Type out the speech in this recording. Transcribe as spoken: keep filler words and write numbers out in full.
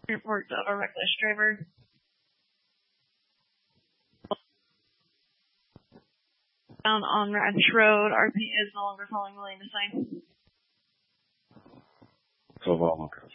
Report of a reckless driver. Found on Ranch Road. R P is no longer following the lane to sign. twelve all, okay.